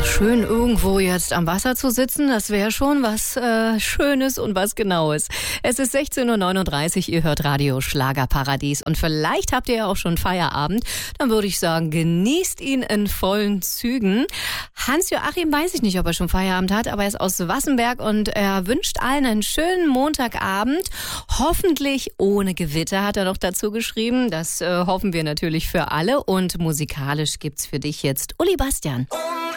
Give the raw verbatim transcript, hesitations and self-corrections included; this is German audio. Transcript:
schön irgendwo jetzt am Wasser zu sitzen, das wäre schon was äh, Schönes und was Genaues. Es ist sechzehn Uhr neununddreißig, ihr hört Radio Schlagerparadies und vielleicht habt ihr ja auch schon Feierabend. Dann würde ich sagen, genießt ihn in vollen Zügen. Hans-Joachim weiß ich nicht, ob er schon Feierabend hat, aber er ist aus Wassenberg und er wünscht allen einen schönen Montagabend. Hoffentlich ohne Gewitter, hat er noch dazu geschrieben. Das äh, hoffen wir natürlich für alle und musikalisch gibt's für dich jetzt Uli Bastian.